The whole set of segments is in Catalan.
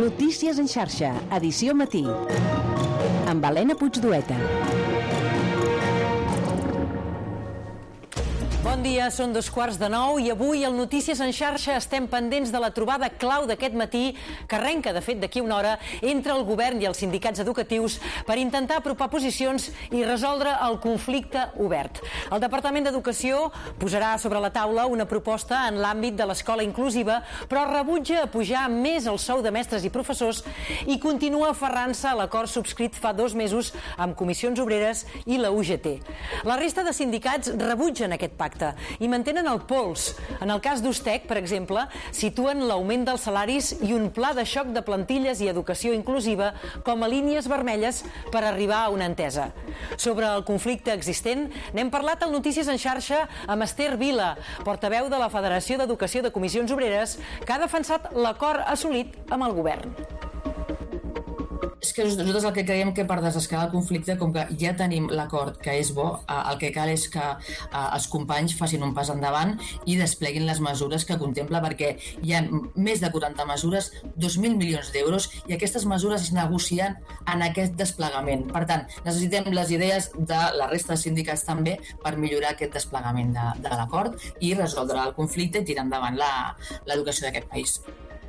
Notícies en xarxa, edició matí, amb Helena Puigdueta. Bon dia, són 8:45 i avui al Notícies en xarxa estem pendents de la trobada clau d'aquest matí, que arrenca, de fet, d'aquí una hora, entre el govern i els sindicats educatius per intentar apropar posicions i resoldre el conflicte obert. El Departament d'Educació posarà sobre la taula una proposta en l'àmbit de l'escola inclusiva, però rebutja pujar més el sou de mestres i professors i continua aferrant-se a l'acord subscrit fa 2 mesos amb Comissions Obreres i la UGT. La resta de sindicats rebutgen aquest pacte i mantenen el pols. En el cas d'Ustec, per exemple, situen l'augment dels salaris i un pla de xoc de plantilles i educació inclusiva com a línies vermelles per arribar a una entesa. Sobre el conflicte existent, n'hem parlat al Notícies en xarxa amb Esther Vila, portaveu de la Federació d'Educació de Comissions Obreres, que ha defensat l'acord assolit amb el govern. És que nosaltres el que creiem que per desescalar el conflicte, com que ja tenim l'acord que és bo, el que cal és que els companys facin un pas endavant i despleguin les mesures que contempla, perquè hi ha més de 40 mesures, 2.000 milions d'euros, i aquestes mesures es negocien en aquest desplegament. Per tant, necessitem les idees de la resta de sindicats també per millorar aquest desplegament de l'acord i resoldre el conflicte i tirar endavant l'educació d'aquest país.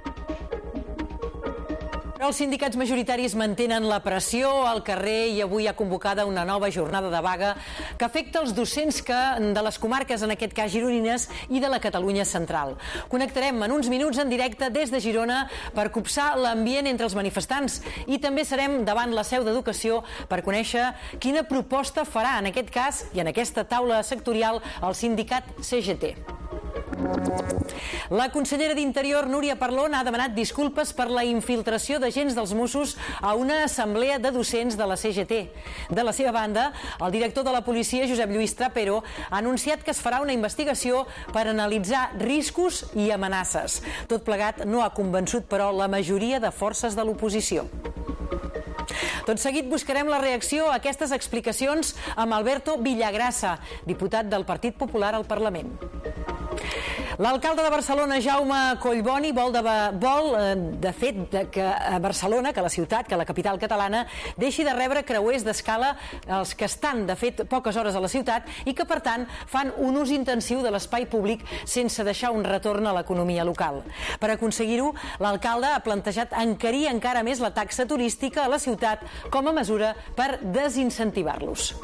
Els sindicats majoritaris mantenen la pressió al carrer i avui ha convocada una nova jornada de vaga que afecta els docents de les comarques, en aquest cas gironines, i de la Catalunya central. Connectarem en uns minuts en directe des de Girona per copsar l'ambient entre els manifestants i també serem davant la seu d'Educació per conèixer quina proposta farà, en aquest cas i en aquesta taula sectorial, el sindicat CGT. La consellera d'Interior, Núria Parlon, ha demanat disculpes per la infiltració d'agents dels Mossos a una assemblea de docents de la CGT. De la seva banda, el director de la policia, Josep Lluís Trapero, ha anunciat que es farà una investigació per analitzar riscos i amenaces. Tot plegat no ha convençut, però, la majoria de forces de l'oposició. Tot seguit buscarem la reacció a aquestes explicacions amb Alberto Villagrasa, diputat del Partit Popular al Parlament. L'alcalde de Barcelona, Jaume Collboni, vol de fet que a Barcelona, que la ciutat, que la capital catalana, deixi de rebre creuers d'escala, els que estan, de fet, poques hores a la ciutat i que, per tant, fan un ús intensiu de l'espai públic sense deixar un retorn a l'economia local. Per aconseguir-ho, l'alcalde ha plantejat encarir encara més la taxa turística a la ciutat com a mesura per desincentivar-los.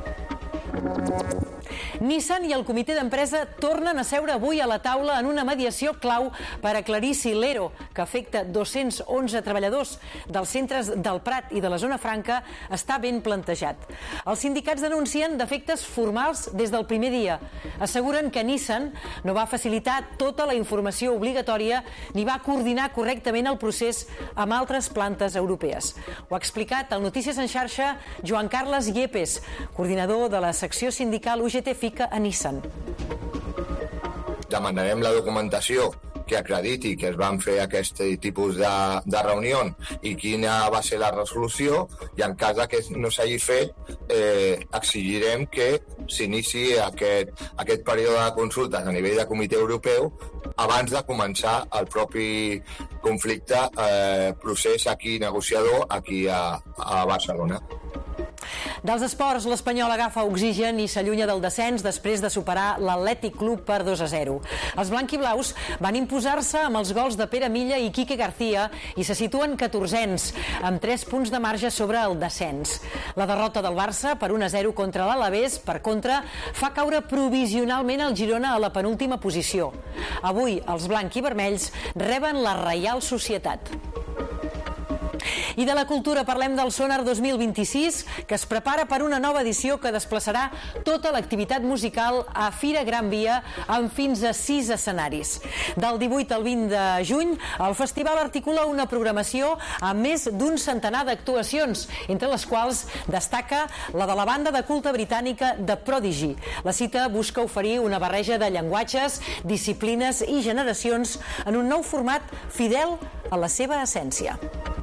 Nissan i el comitè d'empresa tornen a seure avui a la taula en una mediació clau per aclarir si l'ERO, que afecta 211 treballadors dels centres del Prat i de la Zona Franca, està ben plantejat. Els sindicats denuncien defectes formals des del primer dia. Asseguren que Nissan no va facilitar tota la informació obligatòria ni va coordinar correctament el procés amb altres plantes europees. Ho ha explicat al Notícies en xarxa Joan Carles Yepes, coordinador de la secció sindical UGT-FICA a Nissan. Demanarem la documentació que acrediti que es van fer aquest tipus de reunió i quina va ser la resolució, i en cas que no s'hagi fet exigirem que s'iniciï aquest període de consultes a nivell de comitè europeu abans de començar el propi conflicte procés negociador aquí a Barcelona. Dels esports, l'Espanyol agafa oxigen i s'allunya del descens després de superar l'Atlètic Club per 2-0. Els blanquiblaus van imposar-se amb els gols de Pere Milla i Quique García i se situen 14ens, amb 3 punts de marge sobre el descens. La derrota del Barça per 1-0 contra l'Alavés, per contra, fa caure provisionalment el Girona a la penúltima posició. Avui, els blanc-i-vermells reben la Reial Societat. I de la cultura parlem del Sonar 2026, que es prepara per una nova edició que desplaçarà tota l'activitat musical a Fira Gran Via amb fins a 6 escenaris. Del 18 al 20 de juny, el festival articula una programació amb més d'un centenar d'actuacions, entre les quals destaca la de la banda de culte britànica The Prodigy. La cita busca oferir una barreja de llenguatges, disciplines i generacions en un nou format fidel a la seva essència.